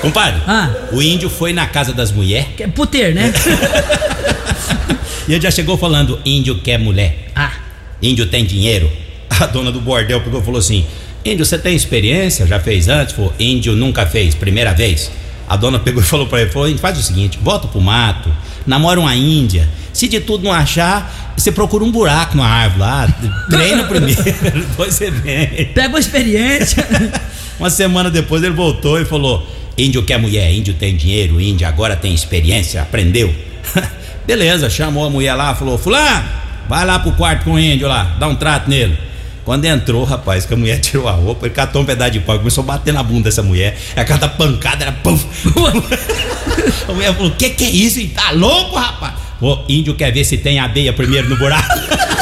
Compadre, o índio foi na casa das mulheres. Que é puteiro, né? E ele já chegou falando: índio quer mulher. Índio tem dinheiro. A dona do bordel pegou e falou assim: índio, você tem experiência? Já fez antes? Falou: índio nunca fez, primeira vez. A dona pegou e falou pra ele: falou, faz o seguinte, volta pro mato, namora uma índia. Se de tudo não achar, você procura um buraco numa árvore lá, treina primeiro, depois você vem. Pega uma experiência. Uma semana depois ele voltou e falou: índio quer mulher, índio tem dinheiro, índio agora tem experiência, aprendeu. Beleza, chamou a mulher lá, falou: fulano, vai lá pro quarto com o índio lá, dá um trato nele. Quando entrou, rapaz, que a mulher tirou a roupa, ele catou um pedaço de pau, começou a bater na bunda dessa mulher. Cada pancada era pum. A mulher falou: que é isso? Tá louco, rapaz? O índio quer ver se tem abelha primeiro no buraco.